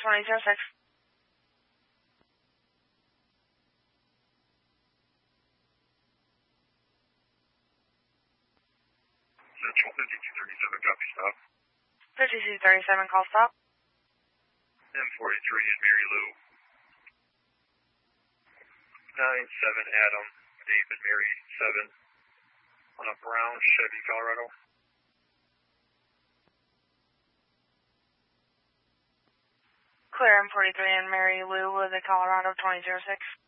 2006. Central 5237, copy stop. 5237, call stop. M43 and Mary Lou. 97 Adam, David Mary 7 on a brown Chevy Colorado. Clear M43 and Mary Lou with a Colorado 2006.